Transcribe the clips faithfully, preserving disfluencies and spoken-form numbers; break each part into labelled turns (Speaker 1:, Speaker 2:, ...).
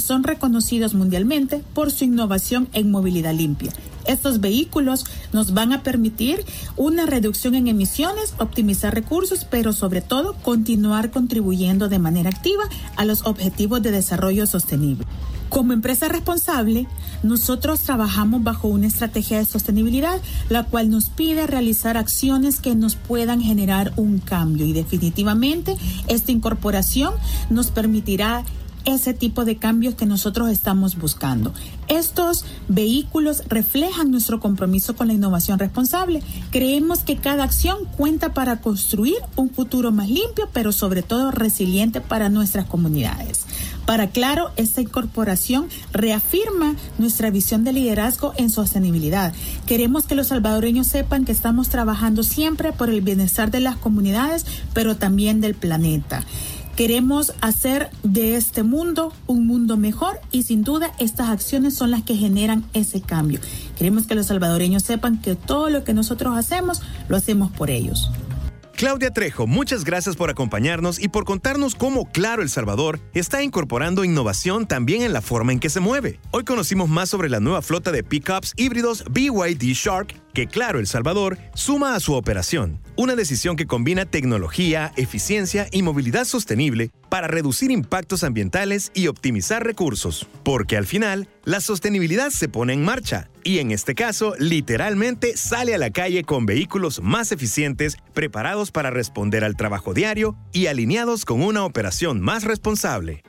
Speaker 1: son reconocidos mundialmente por su innovación en movilidad limpia. Estos vehículos nos van a permitir una reducción en emisiones, optimizar recursos, pero sobre todo continuar contribuyendo de manera activa a los objetivos de desarrollo sostenible. Como empresa responsable, nosotros trabajamos bajo una estrategia de sostenibilidad, la cual nos pide realizar acciones que nos puedan generar un cambio, y definitivamente esta incorporación nos permitirá ese tipo de cambios que nosotros estamos buscando. Estos vehículos reflejan nuestro compromiso con la innovación responsable. Creemos que cada acción cuenta para construir un futuro más limpio, pero sobre todo resiliente para nuestras comunidades. Para Claro, esta incorporación reafirma nuestra visión de liderazgo en sostenibilidad. Queremos que los salvadoreños sepan que estamos trabajando siempre por el bienestar de las comunidades, pero también del planeta. Queremos hacer de este mundo un mundo mejor, y sin duda estas acciones son las que generan ese cambio. Queremos que los salvadoreños sepan que todo lo que nosotros hacemos, lo hacemos por ellos.
Speaker 2: Claudia Trejo, muchas gracias por acompañarnos y por contarnos cómo Claro El Salvador está incorporando innovación también en la forma en que se mueve. Hoy conocimos más sobre la nueva flota de pickups híbridos B Y D Shark que Claro El Salvador suma a su operación. Una decisión que combina tecnología, eficiencia y movilidad sostenible para reducir impactos ambientales y optimizar recursos. Porque al final, la sostenibilidad se pone en marcha y en este caso, literalmente sale a la calle con vehículos más eficientes, preparados para responder al trabajo diario y alineados con una operación más responsable.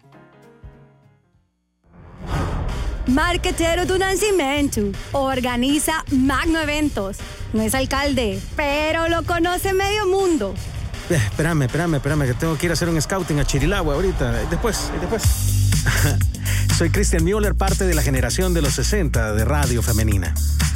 Speaker 3: Marquetero do Nascimento organiza Magno Eventos. No es alcalde, pero lo conoce medio mundo.
Speaker 4: Eh, espérame, espérame, espérame, que tengo que ir a hacer un scouting a Chirilagua ahorita. Después, después. Soy Cristian Müller, parte de la generación de los sesenta de Radio Femenina.